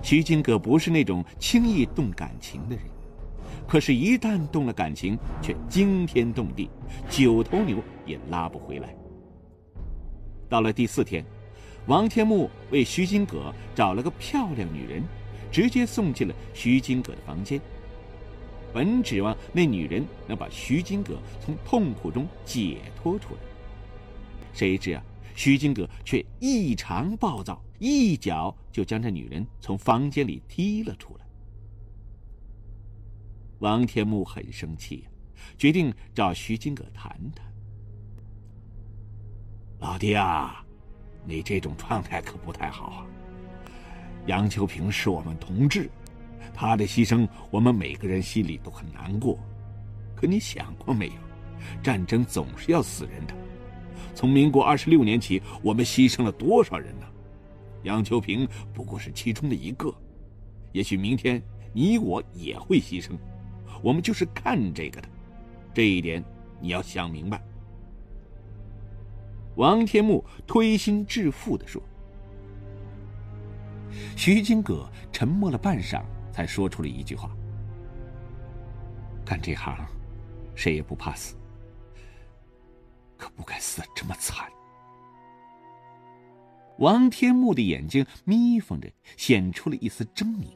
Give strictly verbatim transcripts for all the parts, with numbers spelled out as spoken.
徐金葛不是那种轻易动感情的人，可是，一旦动了感情，却惊天动地，九头牛也拉不回来。到了第四天，王天木为徐金葛找了个漂亮女人，直接送进了徐金葛的房间。本指望那女人能把徐金葛从痛苦中解脱出来，谁知啊，徐金葛却异常暴躁，一脚就将这女人从房间里踢了出来。王天木很生气，决定找徐金葛谈谈。老弟啊，你这种状态可不太好啊。杨秋平是我们同志，他的牺牲我们每个人心里都很难过。可你想过没有，战争总是要死人的。从民国二十六年起，我们牺牲了多少人呢？杨秋平不过是其中的一个。也许明天你我也会牺牲，我们就是看这个的，这一点你要想明白。王天木推心置腹地说。徐金葛沉默了半晌，才说出了一句话：干这行谁也不怕死，可不该死得这么惨。王天木的眼睛眯缝着，显出了一丝狰狞。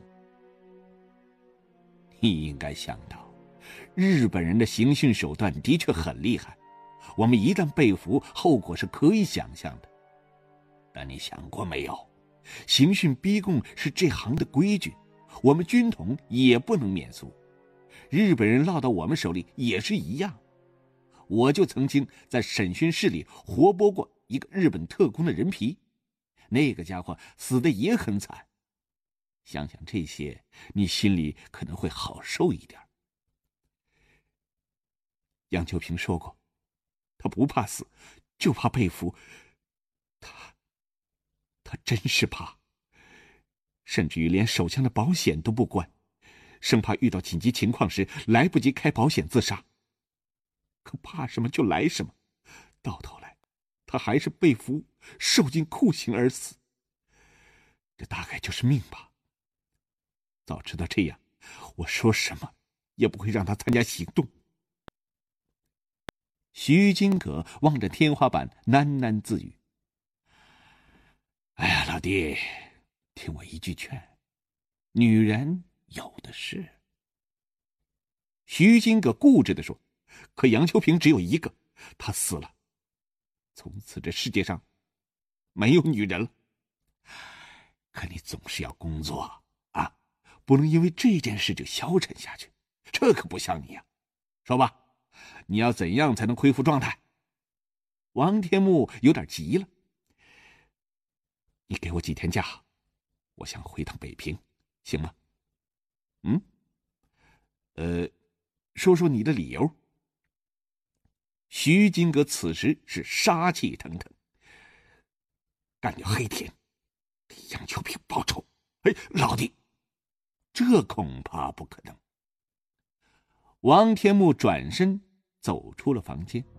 你应该想到，日本人的刑讯手段的确很厉害，我们一旦被俘，后果是可以想象的。但你想过没有，刑讯逼供是这行的规矩，我们军统也不能免俗。日本人落到我们手里也是一样。我就曾经在审讯室里活剥过一个日本特工的人皮，那个家伙死得也很惨。想想这些，你心里可能会好受一点。杨秋平说过，他不怕死，就怕被俘。他他真是怕，甚至于连手枪的保险都不关，生怕遇到紧急情况时来不及开保险自杀。可怕什么就来什么，到头来他还是被俘，受尽酷刑而死。这大概就是命吧。早知道这样，我说什么也不会让他参加行动。徐金葛望着天花板喃喃自语：哎呀，老弟，听我一句劝，女人有的是。徐金葛固执地说：可杨秋平只有一个，他死了，从此这世界上没有女人了。可你总是要工作啊，不能因为这件事就消沉下去，这可不像你呀。说吧，你要怎样才能恢复状态？王天木有点急了。你给我几天假，我想回趟北平，行吗？嗯？呃，说说你的理由。徐金葛此时是杀气腾腾，干掉黑田，给杨秋平报仇。哎，老弟，这恐怕不可能。王天木转身走出了房间。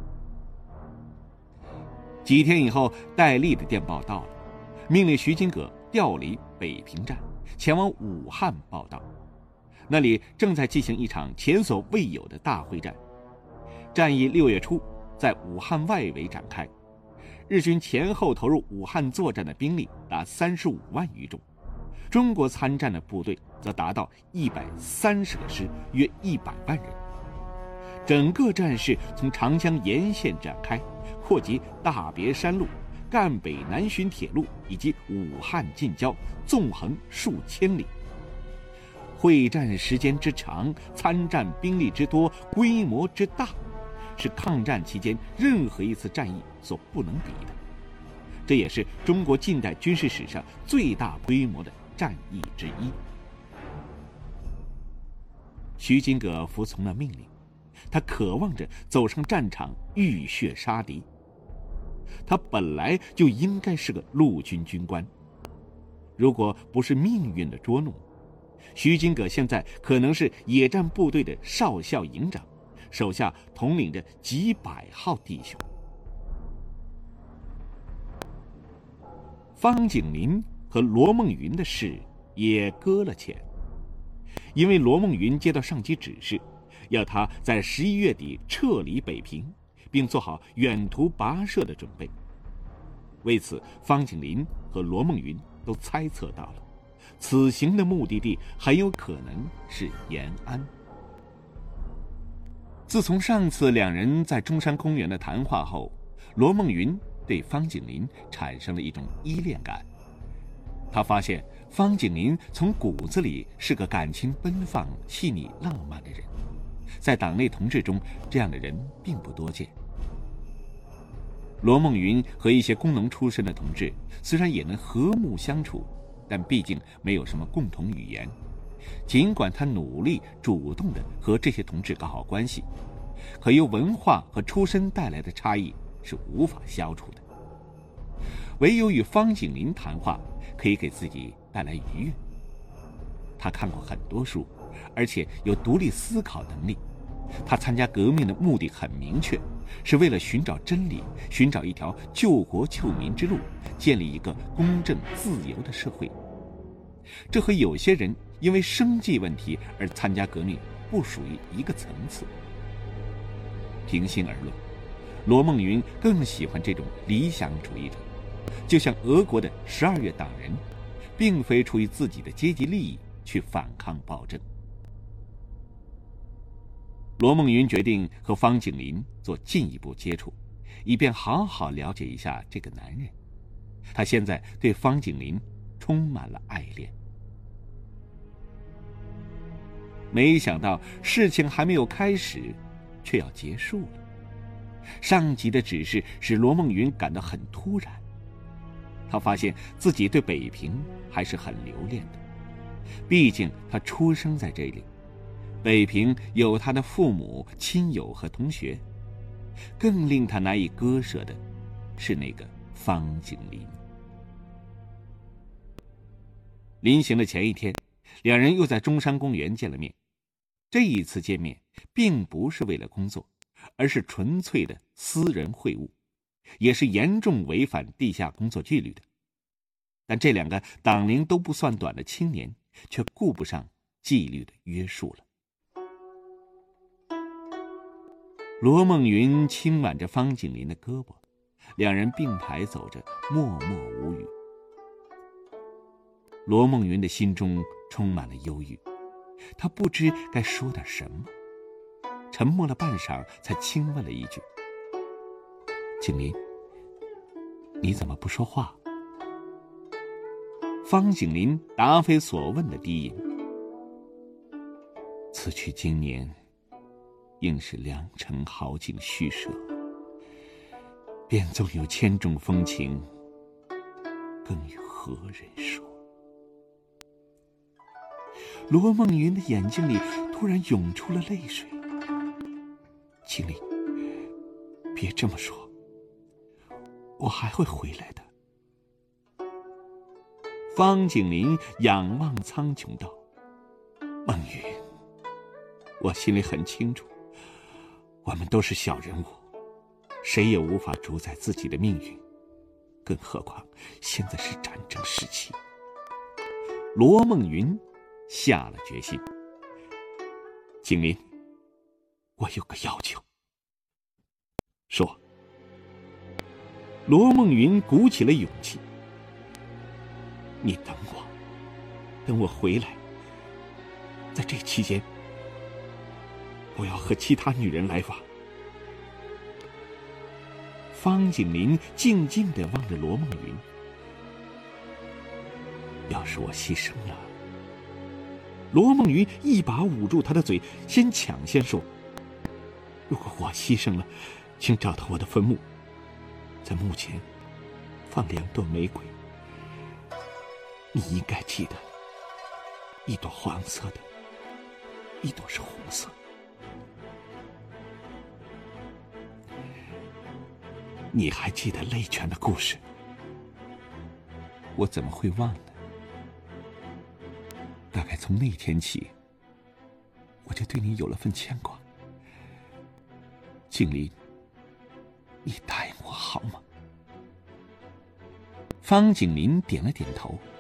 几天以后，戴笠的电报到了，命令徐金葛调离北平站，前往武汉报道。那里正在进行一场前所未有的大会战。战役六月初在武汉外围展开，日军前后投入武汉作战的兵力达三十五万余众，中国参战的部队则达到一百三十个师，约一百万人。整个战事从长江沿线展开，扩及大别山路、赣北南浔铁路以及武汉近郊，纵横数千里。会战时间之长，参战兵力之多，规模之大，是抗战期间任何一次战役所不能比的。这也是中国近代军事史上最大规模的战役之一。徐金葛服从了命令，他渴望着走上战场，浴血杀敌。他本来就应该是个陆军军官，如果不是命运的捉弄，徐金葛现在可能是野战部队的少校营长，手下统领着几百号弟兄。方景林和罗梦云的事也搁了浅。因为罗梦云接到上级指示，要他在十一月底撤离北平，并做好远途跋涉的准备。为此，方景林和罗梦云都猜测到了，此行的目的地很有可能是延安。自从上次两人在中山公园的谈话后，罗梦云对方景林产生了一种依恋感。他发现方景林从骨子里是个感情奔放、细腻、浪漫的人，在党内同志中，这样的人并不多见。罗梦云和一些工农出身的同志虽然也能和睦相处，但毕竟没有什么共同语言。尽管他努力主动地和这些同志搞好关系，可由文化和出身带来的差异是无法消除的。唯有与方景林谈话，可以给自己带来愉悦。他看过很多书，而且有独立思考能力。他参加革命的目的很明确，是为了寻找真理，寻找一条救国救民之路，建立一个公正自由的社会。这和有些人因为生计问题而参加革命不属于一个层次。平心而论，罗梦云更喜欢这种理想主义者，就像俄国的十二月党人，并非出于自己的阶级利益去反抗暴政。罗梦云决定和方景林做进一步接触，以便好好了解一下这个男人。他现在对方景林充满了爱恋。没想到事情还没有开始，却要结束了。上级的指示使罗梦云感到很突然，他发现自己对北平还是很留恋的，毕竟他出生在这里，北平有他的父母、亲友和同学。更令他难以割舍的是那个方景林。临行的前一天，两人又在中山公园见了面。这一次见面并不是为了工作，而是纯粹的私人会晤，也是严重违反地下工作纪律的。但这两个党龄都不算短的青年却顾不上纪律的约束了。罗梦云轻挽着方景林的胳膊，两人并排走着，默默无语。罗梦云的心中充满了忧郁，他不知该说点什么，沉默了半晌，才轻问了一句：“景林，你怎么不说话？”方景林答非所问的低吟：“此去经年，应是良辰好景虚设，便纵有千种风情，更与何人说？”罗梦云的眼睛里突然涌出了泪水。经理，别这么说，我还会回来的。方景林仰望苍穹道：“梦云，我心里很清楚，我们都是小人物，谁也无法主宰自己的命运，更何况现在是战争时期。”罗梦云下了决心：“景林，我有个要求。”说。罗梦云鼓起了勇气：“你等我，等我回来，在这期间，不要和其他女人来往。”方景林静静地望着罗梦云：“要是我牺牲了……”罗梦云一把捂住他的嘴，先抢先说：“如果我牺牲了，请找到我的坟墓，在墓前放两朵玫瑰，你应该记得，一朵黄色的，一朵是红色。你还记得泪泉的故事？我怎么会忘呢？大概从那天起，我就对你有了份牵挂。景林，你答应我好吗？”方景林点了点头。